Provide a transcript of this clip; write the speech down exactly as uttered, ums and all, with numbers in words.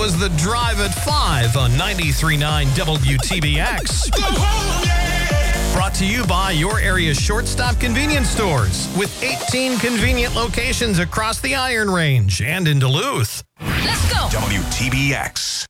was The Drive at five on ninety-three point nine W T B X. Brought to you by your area's shortstop convenience stores with eighteen convenient locations across the Iron Range and in Duluth. Let's go. W T B X.